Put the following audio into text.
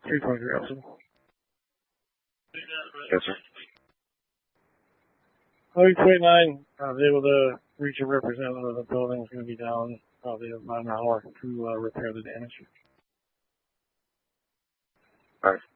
323 also. Yes, sir. 29, I was able to reach a representative. The building's going to be down probably about an hour to repair the damage. All right.